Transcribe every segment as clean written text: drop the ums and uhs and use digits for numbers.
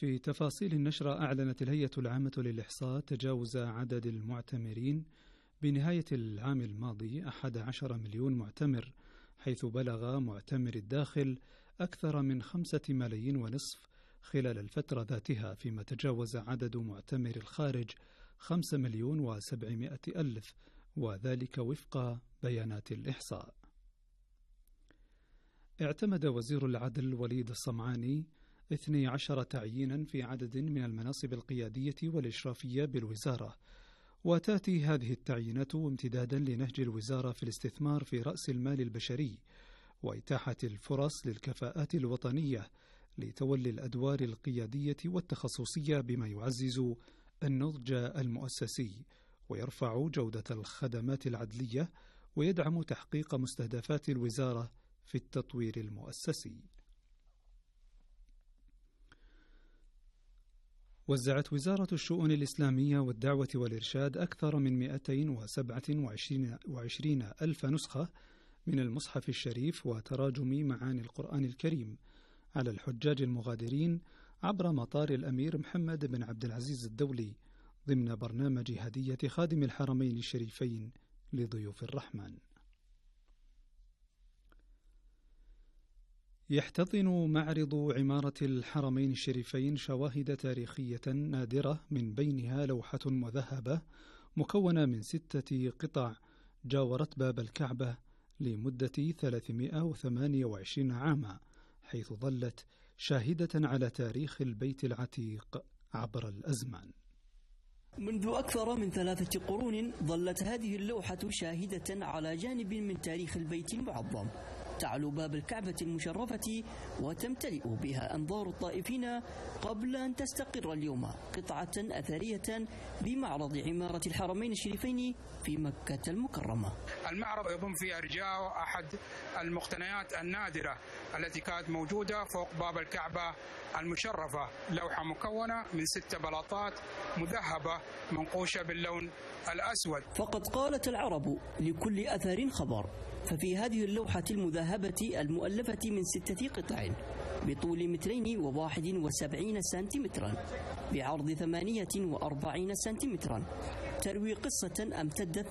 في تفاصيل النشرة، أعلنت الهيئة العامة للإحصاء تجاوز عدد المعتمرين بنهاية العام الماضي 11 مليون معتمر، حيث بلغ معتمر الداخل أكثر من 5 ملايين ونصف خلال الفترة ذاتها، فيما تجاوز عدد معتمر الخارج 5 مليون و700 ألف، وذلك وفق بيانات الإحصاء. اعتمد وزير العدل وليد الصمعاني 12 تعيينا في عدد من المناصب القيادية والإشرافية بالوزارة، وتأتي هذه التعيينات امتدادا لنهج الوزارة في الاستثمار في رأس المال البشري وإتاحة الفرص للكفاءات الوطنية لتولي الأدوار القيادية والتخصصية، بما يعزز النضج المؤسسي ويرفع جودة الخدمات العدلية ويدعم تحقيق مستهدفات الوزارة في التطوير المؤسسي. وزعت وزارة الشؤون الإسلامية والدعوة والإرشاد أكثر من 227 ألف نسخة من المصحف الشريف وتراجم معاني القرآن الكريم على الحجاج المغادرين عبر مطار الأمير محمد بن عبد العزيز الدولي ضمن برنامج هدية خادم الحرمين الشريفين لضيوف الرحمن. يحتضن معرض عمارة الحرمين الشريفين شواهد تاريخية نادرة، من بينها لوحة مذهبة مكونة من 6 قطع جاورت باب الكعبة لمدة 328 عاما، حيث ظلت شاهدة على تاريخ البيت العتيق عبر الأزمان. منذ أكثر من 3 قرون ظلت هذه اللوحة شاهدة على جانب من تاريخ البيت المعظم، تعلو باب الكعبة المشرفة وتمتلئ بها أنظار الطائفين قبل أن تستقر اليوم قطعة أثرية بمعرض عمارة الحرمين الشريفين في مكة المكرمة. المعرض يضم في أرجاء أحد المقتنيات النادرة التي كانت موجودة فوق باب الكعبة المشرفة، لوحة مكونة من 6 بلاطات مذهبة منقوشة باللون الأسود. فقد قالت العرب لكل أثر خبر، ففي هذه اللوحة المذهبة المؤلفة من 6 قطع بطول 271 سنتيمترا بعرض 48 سنتيمترا تروي قصة امتدت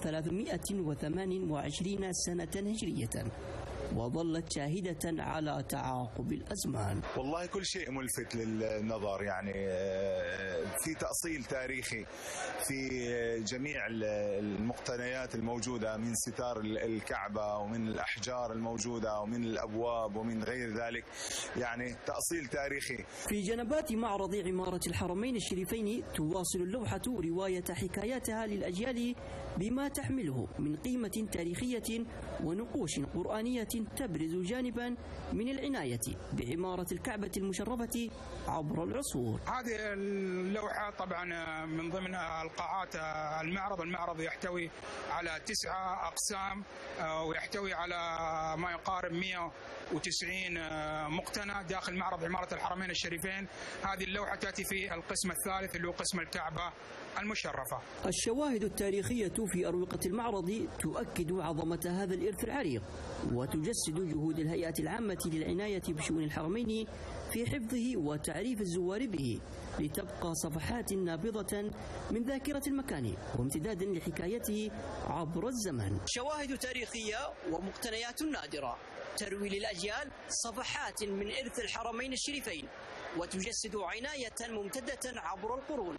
328 سنة هجرية وظلت شاهدة على تعاقب الأزمان. والله كل شيء ملفت للنظر، يعني في تأصيل تاريخي في جميع المقتنيات الموجودة من ستار الكعبة ومن الأحجار الموجودة ومن الأبواب ومن غير ذلك، يعني تأصيل تاريخي. في جنبات معرض عمارة الحرمين الشريفين تواصل اللوحة رواية حكاياتها للأجيال بما تحمله من قيمة تاريخية ونقوش قرآنية تبرز جانبا من العناية بعمارة الكعبة المشرفة عبر العصور. هذه اللوحة طبعا من ضمن القاعات المعرض يحتوي على 9 أقسام ويحتوي على ما يقارب 190 مقتنى داخل معرض عمارة الحرمين الشريفين. هذه اللوحة تأتي في القسم الثالث اللي هو قسم الكعبة المشرفة. الشواهد التاريخية في أروقة المعرض تؤكد عظمة هذا الإرث العريق وتجسد جهود الهيئة العامة للعناية بشؤون الحرمين في حفظه وتعريف الزوار به، لتبقى صفحات نابضة من ذاكرة المكان وامتداد لحكايته عبر الزمن. شواهد تاريخية ومقتنيات نادرة تروي للأجيال صفحات من إرث الحرمين الشريفين وتجسد عناية ممتدة عبر القرون.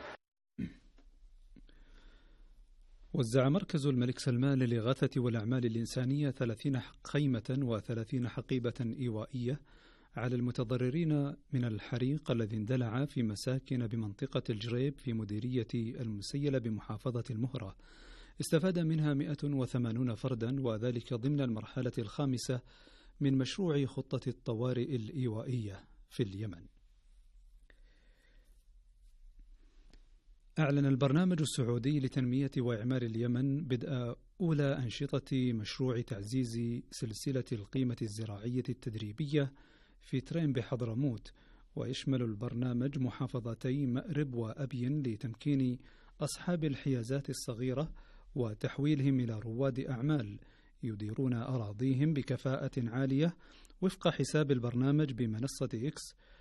وزع مركز الملك سلمان للإغاثة والأعمال الإنسانية 30 خيمة و30 حقيبة إيوائية على المتضررين من الحريق الذي اندلع في مساكن بمنطقة الجريب في مديرية المسيلة بمحافظة المهرة. استفاد منها 180 فردا، وذلك ضمن المرحلة الخامسة من مشروع خطة الطوارئ الإيوائية في اليمن. أعلن البرنامج السعودي لتنمية وإعمار اليمن بدء أولى أنشطة مشروع تعزيز سلسلة القيمة الزراعية التدريبية في ترين بحضرموت، ويشمل البرنامج محافظتي مأرب وأبين لتمكين أصحاب الحيازات الصغيرة وتحويلهم إلى رواد أعمال يديرون أراضيهم بكفاءة عالية وفق حساب البرنامج بمنصة إكس